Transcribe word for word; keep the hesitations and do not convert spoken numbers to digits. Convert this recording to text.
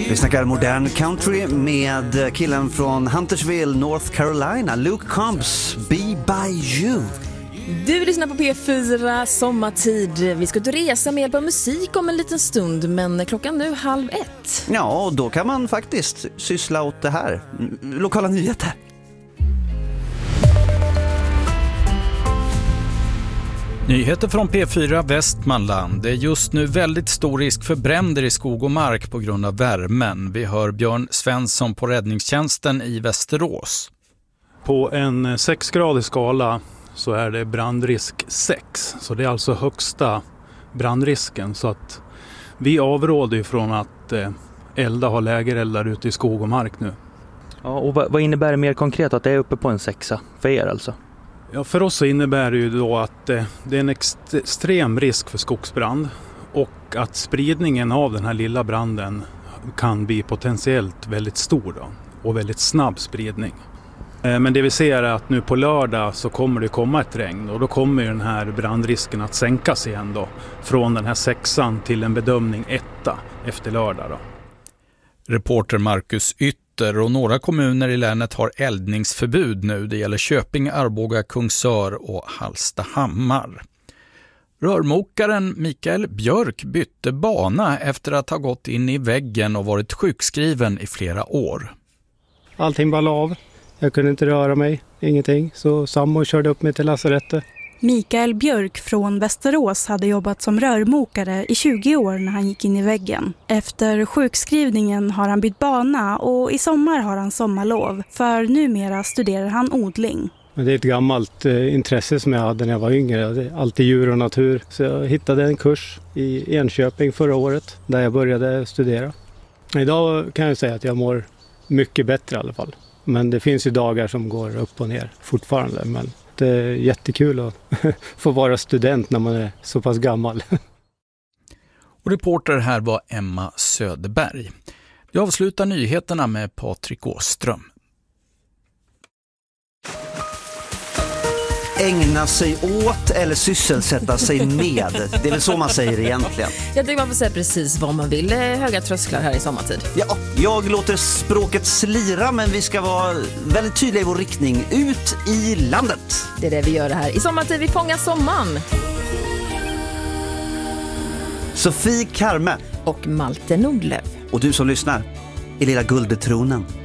Vi snackar modern country med killen från Huntersville, North Carolina, Luke Combs, Be By You. Du lyssnar på P fyra Sommartid. Vi ska ut och resa med hjälp av musik om en liten stund, men klockan nu halv ett. Ja, och då kan man faktiskt syssla åt det här. Lokala nyheter. Nyheter från P fyra Västmanland. Det är just nu väldigt stor risk för bränder i skog och mark på grund av värmen. Vi hör Björn Svensson på räddningstjänsten i Västerås. På en sexgradig skala så är det brandrisk sex. Så det är alltså högsta brandrisken. Så att vi avråder ifrån att elda, ha lägereldar ute i skog och mark nu. Ja, och vad, vad innebär det mer konkret att det är uppe på en sexa för er alltså? Ja, för oss så innebär det ju då att eh, det är en ext- extrem risk för skogsbrand och att spridningen av den här lilla branden kan bli potentiellt väldigt stor då, och väldigt snabb spridning. Eh, men det vi ser är att nu på lördag så kommer det komma ett regn och då kommer ju den här brandrisken att sänkas igen då, från den här sexan till en bedömning etta efter lördag då. Reporter Marcus Ytter. Och några kommuner i länet har eldningsförbud nu. Det gäller Köping, Arboga, Kungsör och Hallstahammar. Rörmokaren Mikael Björk bytte bana efter att ha gått in i väggen och varit sjukskriven i flera år. Allting bara av. Jag kunde inte röra mig, ingenting. Så sambo körde upp mig till lasarettet. Mikael Björk från Västerås hade jobbat som rörmokare i tjugo år när han gick in i väggen. Efter sjukskrivningen har han bytt bana och i sommar har han sommarlov. För numera studerar han odling. Det är ett gammalt eh, intresse som jag hade när jag var yngre. Alltid djur och natur. Så jag hittade en kurs i Enköping förra året där jag började studera. Idag kan jag säga att jag mår mycket bättre i alla fall. Men det finns ju dagar som går upp och ner fortfarande, men det är jättekul att få vara student när man är så pass gammal. Och reporter här var Emma Söderberg. Vi avslutar nyheterna med Patrik Åström. Ägna sig åt eller sysselsätta sig med. Det är väl så man säger egentligen. Jag tycker man får säga precis vad man vill. Höga trösklar här i sommartid. Ja, jag låter språket slira, men vi ska vara väldigt tydliga i vår riktning. Ut i landet. Det är det vi gör här i sommartid. Vi fångar sommaren. Sofie Karme och Malte Nordlöf. och du som lyssnar i lilla Guldetronen.